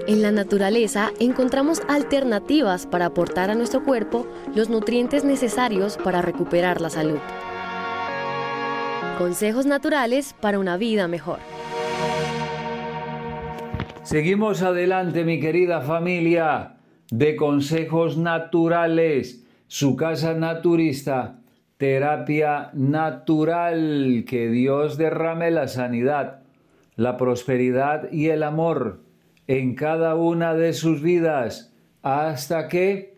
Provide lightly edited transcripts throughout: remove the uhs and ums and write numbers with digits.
En la naturaleza encontramos alternativas para aportar a nuestro cuerpo los nutrientes necesarios para recuperar la salud. Consejos naturales para una vida mejor. Seguimos adelante, mi querida familia de Consejos Naturales, su casa naturista, terapia natural. Que Dios derrame la sanidad, la prosperidad y el amor en cada una de sus vidas hasta que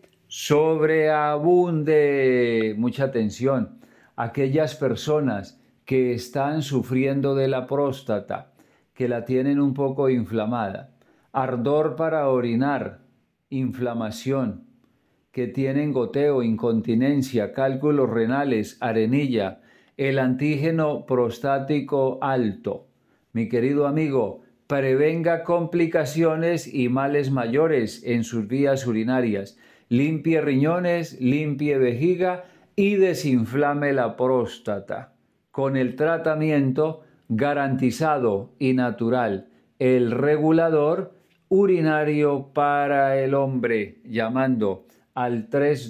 sobreabunde. Mucha atención, aquellas personas que están sufriendo de la próstata, que la tienen un poco inflamada, ardor para orinar, inflamación, que tienen goteo, incontinencia, cálculos renales, arenilla, el antígeno prostático alto. Mi querido amigo, prevenga complicaciones y males mayores en sus vías urinarias. Limpie riñones, limpie vejiga y desinflame la próstata con el tratamiento garantizado y natural, el regulador urinario para el hombre, llamando al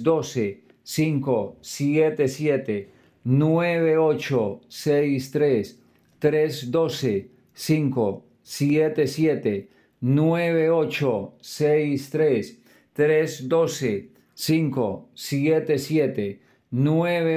312-577-9863, 312-577-9863, 312-577-9863.